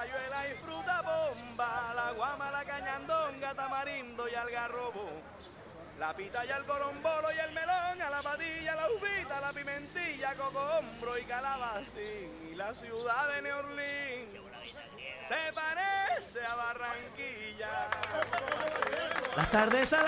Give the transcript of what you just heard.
rayuela y fruta bomba, la guama, la cañandonga, tamarindo y algarrobo, la pita y el corombolo y el melón, a la patilla, la uvita, la pimentilla, cocombro y calabacín. Y la ciudad de New Orleans se parece a Barranquilla. Las tardes